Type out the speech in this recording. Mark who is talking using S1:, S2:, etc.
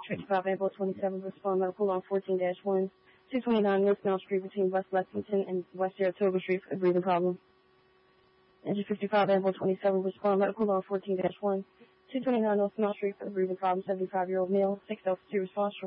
S1: 55 Ambo 27, respond medical law 14-1. 229 North Mount Street between West Lexington and West Saratoga Street for a breathing problem. Engine 55 Ambo 27, respond medical law 14-1. 229 North Mount Street for a breathing problem, 75-year-old male, 6 altitude response.